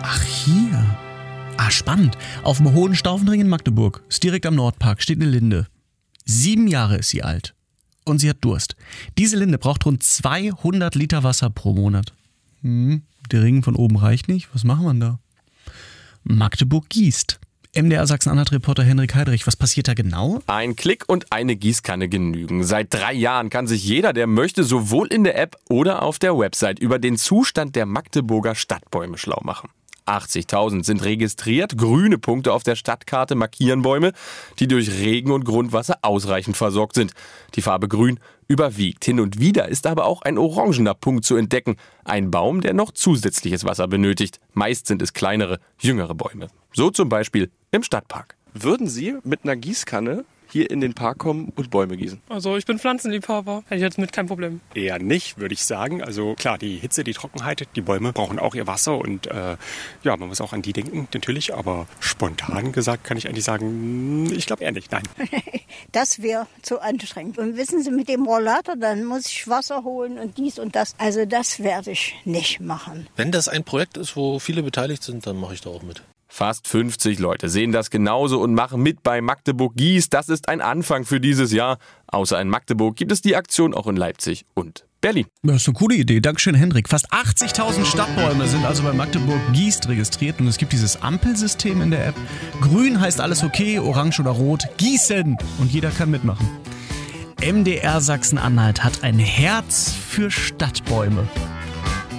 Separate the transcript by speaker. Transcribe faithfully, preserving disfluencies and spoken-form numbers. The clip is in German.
Speaker 1: Ach, hier. Ah, spannend. Auf dem Hohen Staufenring in Magdeburg, ist direkt am Nordpark, steht eine Linde. Sieben Jahre ist sie alt. Und sie hat Durst. Diese Linde braucht rund zweihundert Liter Wasser pro Monat. Hm, der Ring von oben reicht nicht. Was machen wir da? Magdeburg gießt. M D R Sachsen-Anhalt-Reporter Henrik Heidrich, was passiert da genau?
Speaker 2: Ein Klick und eine Gießkanne genügen. Seit drei Jahren kann sich jeder, der möchte, sowohl in der App oder auf der Website über den Zustand der Magdeburger Stadtbäume schlau machen. achtzigtausend sind registriert, grüne Punkte auf der Stadtkarte markieren Bäume, die durch Regen und Grundwasser ausreichend versorgt sind. Die Farbe grün überwiegt. Hin und wieder ist aber auch ein orangener Punkt zu entdecken. Ein Baum, der noch zusätzliches Wasser benötigt. Meist sind es kleinere, jüngere Bäume. So zum Beispiel im Stadtpark.
Speaker 3: Würden Sie mit einer Gießkanne hier in den Park kommen und Bäume gießen?
Speaker 4: Also ich bin Pflanzenliebhaber, hätte ich jetzt mit kein Problem.
Speaker 5: Eher nicht, würde ich sagen. Also klar, die Hitze, die Trockenheit, die Bäume brauchen auch ihr Wasser und äh, ja, man muss auch an die denken, natürlich. Aber spontan gesagt kann ich eigentlich sagen, ich glaube eher nicht, nein.
Speaker 6: Das wäre zu anstrengend. Und wissen Sie, mit dem Rollator, dann muss ich Wasser holen und dies und das. Also das werde ich nicht machen.
Speaker 7: Wenn das ein Projekt ist, wo viele beteiligt sind, dann mache ich da auch mit.
Speaker 2: Fast fünfzig Leute sehen das genauso und machen mit bei Magdeburg gießt. Das ist ein Anfang für dieses Jahr. Außer in Magdeburg gibt es die Aktion auch in Leipzig und Berlin.
Speaker 1: Das ist eine coole Idee. Dankeschön, Hendrik. Fast achtzigtausend Stadtbäume sind also bei Magdeburg gießt registriert und es gibt dieses Ampelsystem in der App. Grün heißt alles okay, orange oder rot. Gießen! Und jeder kann mitmachen. M D R Sachsen-Anhalt hat ein Herz für Stadtbäume.